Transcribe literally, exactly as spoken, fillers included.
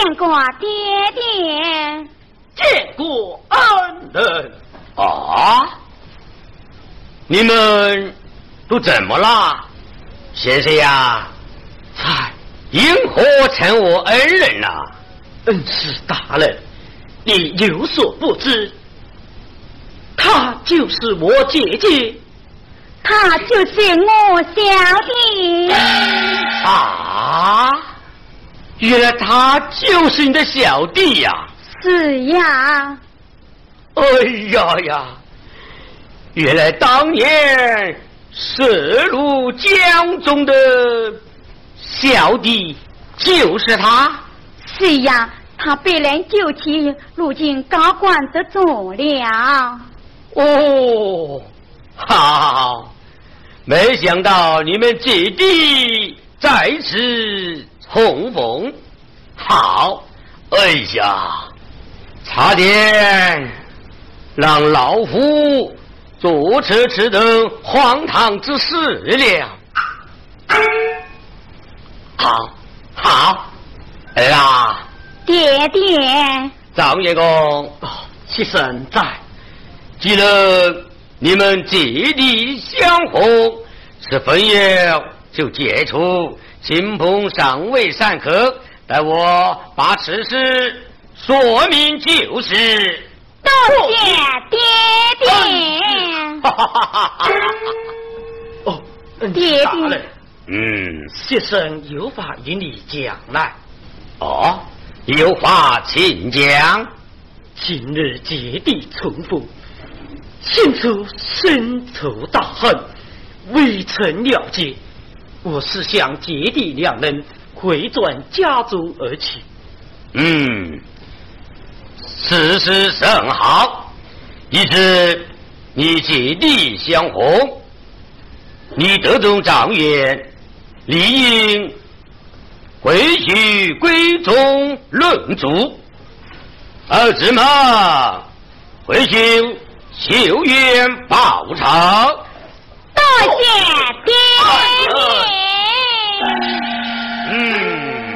见过爹爹， 见过恩人。 啊！你们都怎么了？先生呀， 才因何称我恩人呐、啊？ 恩师大人，你有所不知，她就是我姐姐， 他就是我小弟。 啊！原来他就是你的小弟呀、啊！ 是呀。 哎呀呀！原来当年射入江中的小弟就是他。 是呀，他被人救起，如今高官得走了。 哦，好，没想到你们姐弟在此重逢。好，哎呀，差点让老夫坐车吃等荒唐之事了。好，好，儿啊， 爹爹， 张员公， 哦，妾身在。 既然你们姐弟相逢，此婚约就解除，亲朋尚未散客，待我把此事说明就是。 多谢爹爹。 哈哈哈哈！ 哦，恩爹师大人， 爹， 嗯， 妾身有法与你讲来。 哦，有话请讲。 今日姐弟重逢，现出深仇大恨，未曾了结。我是向姐弟两人回转家族而去。 嗯，此事甚好，一直你姐弟相逢，你得中状元，理应回去闺中论足。儿子们，回去求愿报仇。 多谢爹爹。